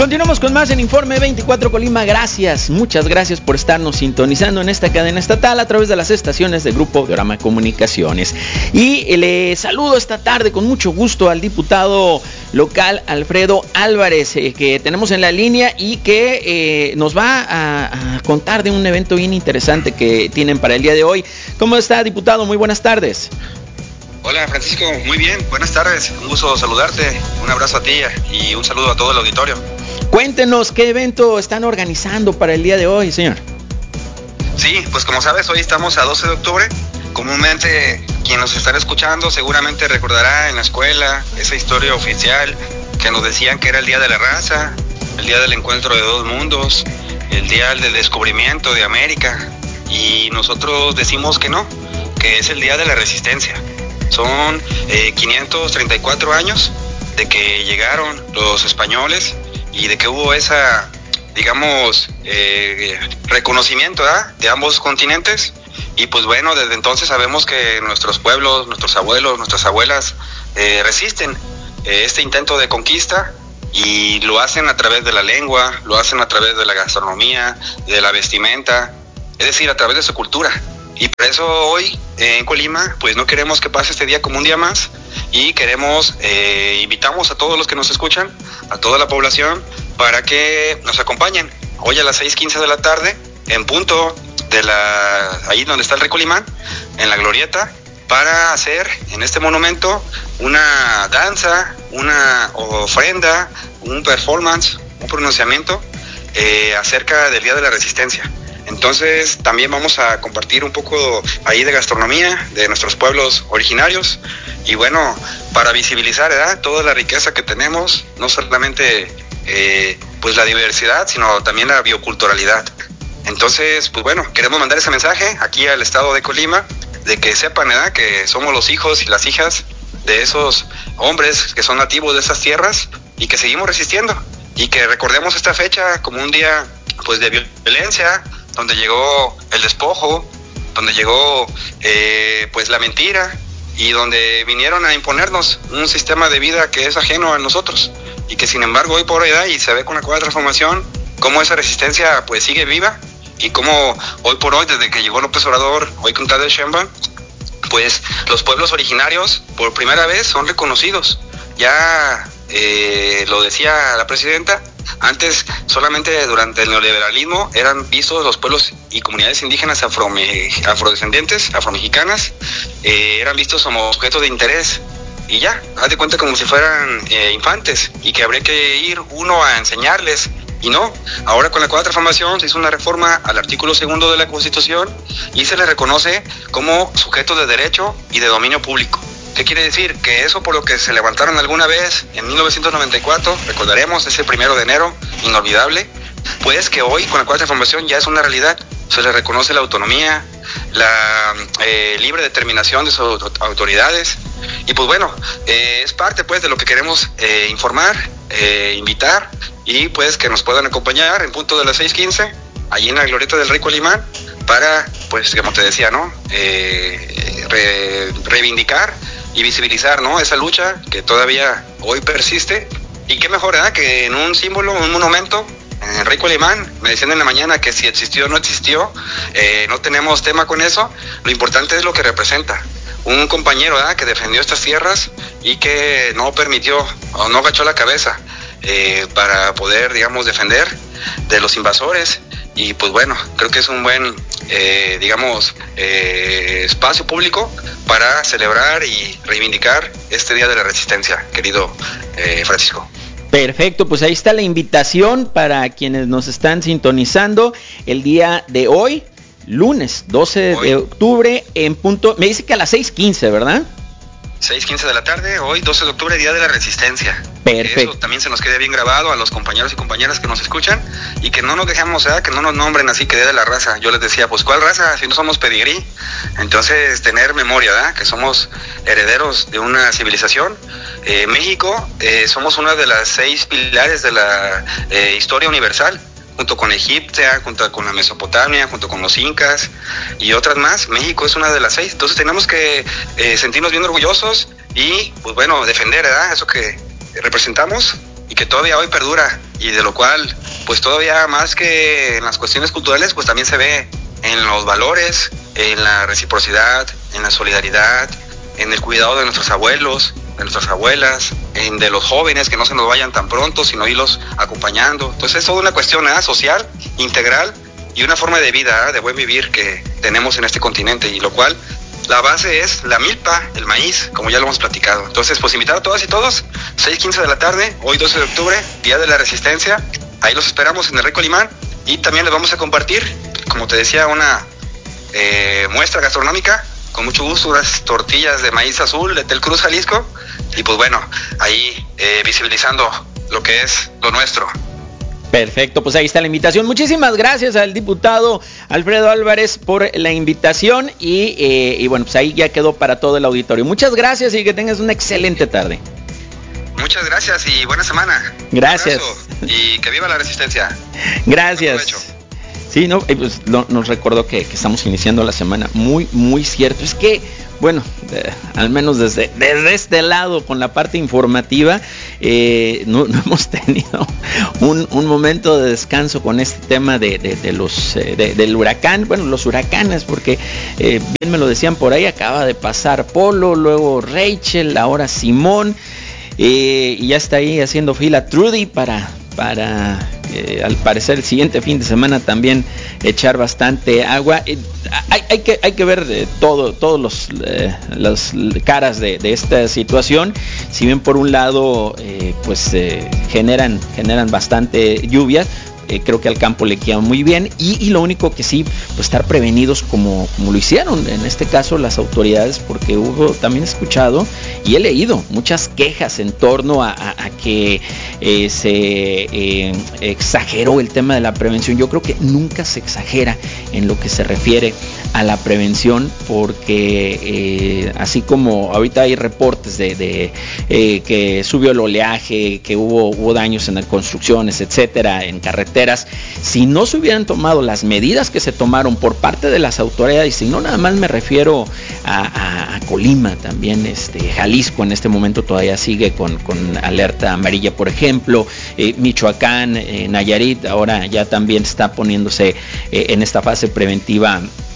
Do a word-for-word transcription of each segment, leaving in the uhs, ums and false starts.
Continuamos con más en Informe veinticuatro Colima. Gracias, muchas gracias por estarnos sintonizando en esta cadena estatal a través de las estaciones de Grupo Diorama Comunicaciones. Y le saludo esta tarde con mucho gusto al diputado local Alfredo Álvarez, eh, que tenemos en la línea y que eh, nos va a, a contar de un evento bien interesante que tienen para el día de hoy. ¿Cómo está, diputado? Muy buenas tardes. Hola, Francisco, muy bien, buenas tardes, un gusto saludarte, un abrazo a ti y un saludo a todo el auditorio. Cuéntenos qué evento están organizando para el día de hoy, señor. Sí, pues como sabes, hoy estamos a doce de octubre. Comúnmente quien nos estará escuchando seguramente recordará en la escuela esa historia oficial que nos decían que era el día de la raza, el día del encuentro de dos mundos, el día del descubrimiento de América, y nosotros decimos que no, que es el día de la resistencia. Son eh, quinientos treinta y cuatro años de que llegaron los españoles y de que hubo esa, digamos, eh, reconocimiento, ¿verdad?, de ambos continentes. Y pues bueno, desde entonces sabemos que nuestros pueblos, nuestros abuelos, nuestras abuelas eh, resisten eh, este intento de conquista, y lo hacen a través de la lengua, lo hacen a través de la gastronomía, de la vestimenta, es decir, a través de su cultura. Y por eso hoy eh, en Colima pues no queremos que pase este día como un día más, y queremos, eh, invitamos a todos los que nos escuchan, a toda la población, para que nos acompañen hoy a las seis quince de la tarde, en punto de la, ahí donde está el Rey Colimán, en la glorieta, para hacer en este monumento una danza, una ofrenda, un performance, un pronunciamiento eh, acerca del Día de la Resistencia. Entonces también vamos a compartir un poco ahí de gastronomía de nuestros pueblos originarios, y bueno, para visibilizar, ¿verdad?, toda la riqueza que tenemos, no solamente eh, pues la diversidad, sino también la bioculturalidad. Entonces, pues bueno, queremos mandar ese mensaje aquí al estado de Colima, de que sepan, ¿verdad?, que somos los hijos y las hijas de esos hombres que son nativos de esas tierras y que seguimos resistiendo, y que recordemos esta fecha como un día pues de violencia, donde llegó el despojo, donde llegó eh, pues la mentira, y donde vinieron a imponernos un sistema de vida que es ajeno a nosotros, y que sin embargo hoy por hoy, y se ve con la cuarta transformación, cómo esa resistencia pues sigue viva, y cómo hoy por hoy, desde que llegó López Obrador, hoy con Claudia Sheinbaum, pues los pueblos originarios por primera vez son reconocidos. Ya eh, lo decía la presidenta, antes solamente durante el neoliberalismo eran vistos los pueblos y comunidades indígenas afro, afrodescendientes, afromexicanas, eh, eran vistos como objetos de interés, y ya, haz de cuenta como si fueran eh, infantes, y que habría que ir uno a enseñarles. Y no, ahora con la cuarta transformación se hizo una reforma al artículo segundo de la Constitución y se les reconoce como sujetos de derecho y de dominio público. ¿Qué quiere decir? Que eso por lo que se levantaron alguna vez en mil novecientos noventa y cuatro, recordaremos ese primero de enero, inolvidable, pues que hoy con la cuarta transformación ya es una realidad. Se les reconoce la autonomía, la eh, libre determinación de sus autoridades, y pues bueno, eh, es parte pues de lo que queremos eh, informar, eh, invitar, y pues que nos puedan acompañar en punto de las seis quince, allí en la glorieta del Rey Colimán, para, pues como te decía, ¿no? Eh, re, reivindicar y visibilizar, ¿no?, esa lucha que todavía hoy persiste. Y qué mejor, ¿verdad?, que en un símbolo, un monumento, en el Rey Colimán. Me decían en la mañana que si existió o no existió, eh, no tenemos tema con eso. Lo importante es lo que representa. Un compañero, ¿verdad?, que defendió estas tierras y que no permitió o no agachó la cabeza eh, para poder, digamos, defender de los invasores. Y pues bueno, creo que es un buen, eh, digamos, eh, espacio público para celebrar y reivindicar este Día de la Resistencia, querido eh, Francisco. Perfecto, pues ahí está la invitación para quienes nos están sintonizando el día de hoy, lunes doce de octubre, en punto, me dice que a las seis quince, ¿verdad? seis quince de la tarde, hoy doce de octubre, Día de la Resistencia. Perfecto. Eso también se nos quede bien grabado a los compañeros y compañeras que nos escuchan, y que no nos dejemos, ¿eh? que no nos nombren así, que Día de la Raza. Yo les decía, pues ¿cuál raza? Si no somos pedigrí. Entonces tener memoria, ¿verdad?, que somos herederos de una civilización. Eh, México, eh, somos una de las seis pilares de la eh, historia universal, junto con Egipcia, junto con la Mesopotamia, junto con los incas y otras más. México es una de las seis. Entonces tenemos que eh, sentirnos bien orgullosos y, pues bueno, defender, ¿verdad?, eso que representamos, y que todavía hoy perdura, y de lo cual pues todavía más que en las cuestiones culturales pues también se ve en los valores, en la reciprocidad, en la solidaridad, en el cuidado de nuestros abuelos, de nuestras abuelas, en de los jóvenes, que no se nos vayan tan pronto, sino irlos acompañando. Entonces es toda una cuestión ¿eh? social, integral, y una forma de vida, ¿eh? de buen vivir que tenemos en este continente, y lo cual la base es la milpa, el maíz, como ya lo hemos platicado. Entonces pues invitar a todas y todos, seis quince de la tarde, hoy doce de octubre, Día de la Resistencia, ahí los esperamos en el Rey Colimán, y también les vamos a compartir, como te decía, una eh, muestra gastronómica, con mucho gusto, unas tortillas de maíz azul de Tel Cruz, Jalisco, y pues bueno, ahí eh, visibilizando lo que es lo nuestro. Perfecto, pues ahí está la invitación. Muchísimas gracias al diputado Alfredo Álvarez por la invitación y, eh, y bueno, pues ahí ya quedó para todo el auditorio. Muchas gracias y que tengas una excelente tarde. Muchas gracias y buena semana. Gracias. Y que viva la resistencia. Gracias. Sí, no, pues lo, nos recordó que, que estamos iniciando la semana. Muy, muy cierto. Es que, bueno, eh, al menos desde, desde este lado, con la parte informativa, eh, no, no hemos tenido un, un momento de descanso con este tema de, de, de los eh, de, del huracán. Bueno, los huracanes, porque eh, bien me lo decían por ahí, acaba de pasar Polo, luego Rachel, ahora Simón, eh, y ya está ahí haciendo fila Trudy para... para eh, al parecer el siguiente fin de semana también echar bastante agua. Eh, hay, hay que hay que ver eh, todo todos los eh, las caras de, de esta situación. Si bien por un lado eh, pues eh, generan generan bastante lluvia, Eh, creo que al campo le queda muy bien y, y lo único que sí, pues estar prevenidos como, como lo hicieron en este caso las autoridades, porque hubo también escuchado y he leído muchas quejas en torno a, a, a que eh, se eh, exageró el tema de la prevención. Yo creo que nunca se exagera en lo que se refiere a la prevención, porque eh, así como ahorita hay reportes de, de eh, que subió el oleaje, que hubo, hubo daños en las construcciones, etcétera, en carreteras, si no se hubieran tomado las medidas que se tomaron por parte de las autoridades, y no nada más me refiero a, a, a Colima, también este, Jalisco en este momento todavía sigue con, con alerta amarilla, por ejemplo, eh, Michoacán, eh, Nayarit ahora ya también está poniéndose eh, en esta fase preventiva.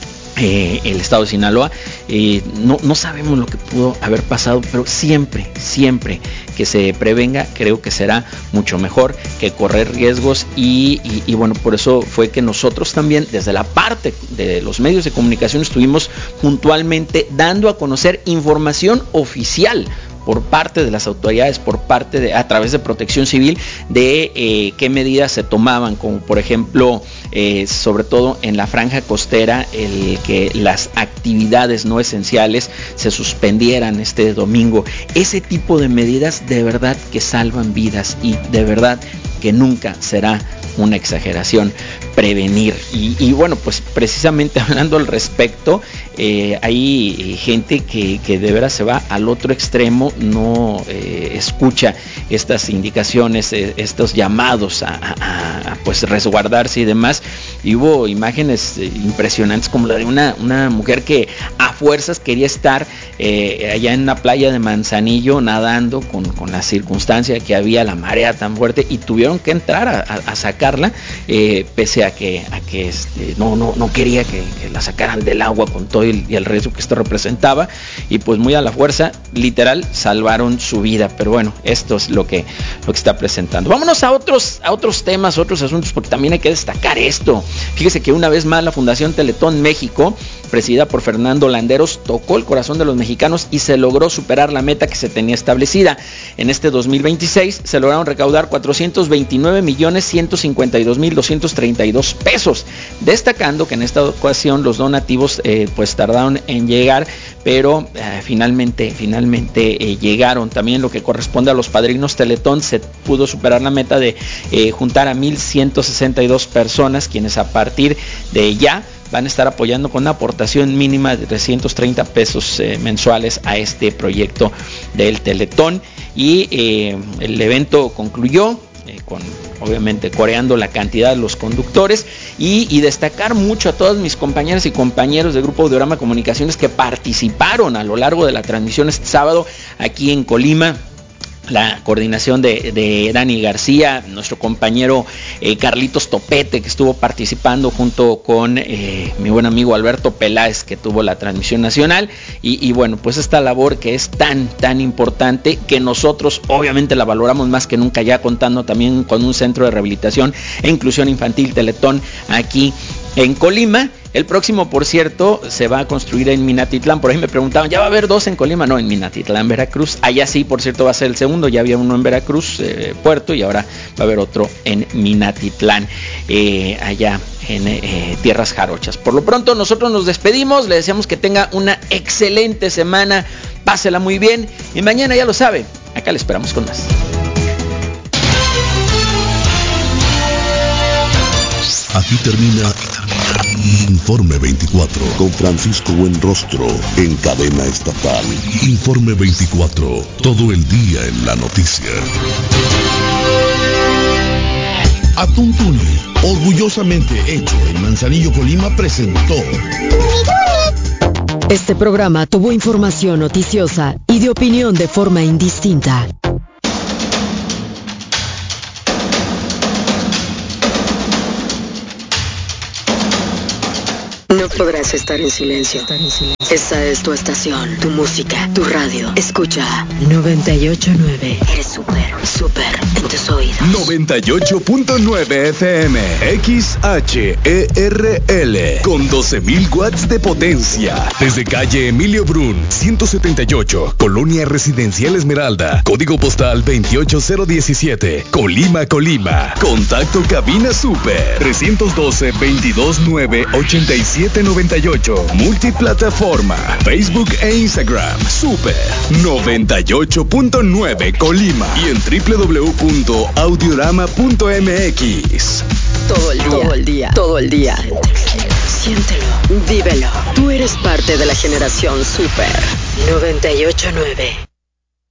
Eh, el estado de Sinaloa, eh, no, no sabemos lo que pudo haber pasado, pero siempre, siempre que se prevenga, creo que será mucho mejor que correr riesgos y, y, y bueno, por eso fue que nosotros también desde la parte de los medios de comunicación estuvimos puntualmente dando a conocer información oficial por parte de las autoridades, por parte de, a través de Protección Civil, de eh, qué medidas se tomaban, como por ejemplo, eh, sobre todo en la franja costera, el que las actividades no esenciales se suspendieran este domingo. Ese tipo de medidas de verdad que salvan vidas y de verdad que nunca será una exageración prevenir. Y, y bueno, pues precisamente hablando al respecto, eh, hay gente que, que de veras se va al otro extremo, no eh, escucha estas indicaciones, eh, estos llamados a, a, a pues resguardarse y demás. Y hubo imágenes eh, impresionantes como la de una, una mujer que a fuerzas quería estar eh, allá en la playa de Manzanillo nadando con, con la circunstancia que había la marea tan fuerte y tuvieron que entrar a, a, a sacarla, eh, pese a que, a que este, no, no, no quería que, que la sacaran del agua con todo el, y el riesgo que esto representaba, y pues muy a la fuerza, literal, salvaron su vida. Pero bueno, esto es lo que, lo que está presentando. Vámonos a otros, a otros temas, otros asuntos, porque también hay que destacar esto. Fíjese que una vez más la Fundación Teletón México, presidida por Fernando Landeros, tocó el corazón de los mexicanos y se logró superar la meta que se tenía establecida. En este dos mil veintiséis se lograron recaudar cuatrocientos veintinueve millones ciento cincuenta y dos mil doscientos treinta y dos pesos, destacando que en esta ocasión los donativos eh, pues tardaron en llegar, pero eh, finalmente, finalmente eh, llegaron. También lo que corresponde a los padrinos Teletón, se pudo superar la meta de eh, juntar a mil ciento sesenta y dos personas, quienes a partir de ya van a estar apoyando con una aportación mínima de trescientos treinta pesos eh, mensuales a este proyecto del Teletón. Y eh, el evento concluyó eh, con, obviamente, coreando la cantidad de los conductores y, y destacar mucho a todas mis compañeras y compañeros del Grupo Audiorama Comunicaciones que participaron a lo largo de la transmisión este sábado aquí en Colima. la coordinación de, de Dani García, nuestro compañero eh, Carlitos Topete, que estuvo participando junto con eh, mi buen amigo Alberto Peláez, que tuvo la transmisión nacional, y, y bueno, pues esta labor que es tan, tan importante, que nosotros obviamente la valoramos más que nunca, ya contando también con un centro de rehabilitación e inclusión infantil Teletón aquí en Colima. El próximo, por cierto, se va a construir en Minatitlán. Por ahí me preguntaban, ¿ya va a haber dos en Colima? No, en Minatitlán, Veracruz. Allá sí, por cierto, va a ser el segundo. Ya había uno en Veracruz, eh, Puerto, y ahora va a haber otro en Minatitlán, eh, allá en eh, tierras jarochas. Por lo pronto, nosotros nos despedimos. Le deseamos que tenga una excelente semana. Pásela muy bien. Y mañana, ya lo sabe, acá le esperamos con más. Aquí termina Informe veinticuatro con Francisco Buenrostro en cadena estatal. Informe veinticuatro, todo el día en la noticia. Atún Tuni, orgullosamente hecho en Manzanillo, Colima, presentó. Este programa tuvo información noticiosa y de opinión de forma indistinta. No podrás estar en silencio. Esta es tu estación, tu música, tu radio. Escucha noventa y ocho punto nueve. Eres súper, súper en tus oídos. noventa y ocho punto nueve F M, X H E R L, con doce mil watts de potencia. Desde calle Emilio Brun, ciento setenta y ocho, Colonia Residencial Esmeralda, código postal veintiocho cero diecisiete, Colima, Colima. Contacto cabina super, trescientos doce, veintidós nueve, ochenta y siete noventa y ocho. Multiplataforma, Facebook e Instagram, Super noventa y ocho punto nueve Colima y en doble u doble u doble u punto audiorama punto m x. Todo el día, todo el día, todo el día. Siéntelo, vívelo. Tú eres parte de la generación Super noventa y ocho punto nueve.